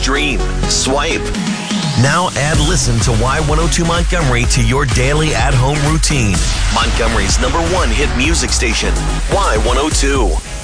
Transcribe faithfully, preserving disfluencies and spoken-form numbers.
stream, swipe. Now add Listen to Y one oh two Montgomery to your daily at-home routine. Montgomery's number one hit music station, Y one oh two.